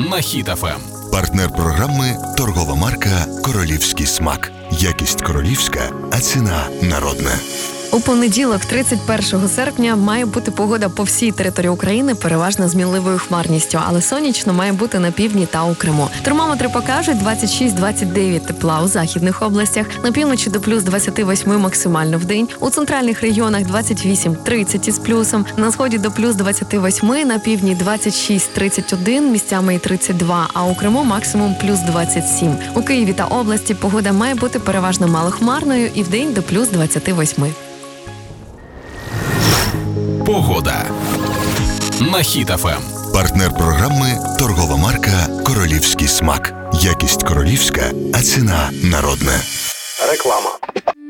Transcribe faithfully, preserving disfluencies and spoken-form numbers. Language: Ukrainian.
на Хіт еф ем. Партнер програми – торгова марка «Королівський смак». Якість королівська, а ціна народна. У понеділок, тридцять першого серпня, має бути погода по всій території України, переважно з мінливою хмарністю, але сонячно має бути на півдні та у Криму. Термометри покажуть двадцять шість - двадцять дев'ять тепла у західних областях, на півночі до плюс двадцять вісім максимально в день, у центральних регіонах двадцять вісім - тридцять із плюсом, на сході до плюс двадцять вісім, на півдні двадцять шість - тридцять один, місцями і тридцять два, а у Криму максимум плюс двадцять сім. У Києві та області погода має бути переважно малохмарною і в день до плюс двадцять вісім. Погода на Хіт еф ем. Партнер програми – торгова марка «Королівський смак». Якість королівська, а ціна народна. Реклама.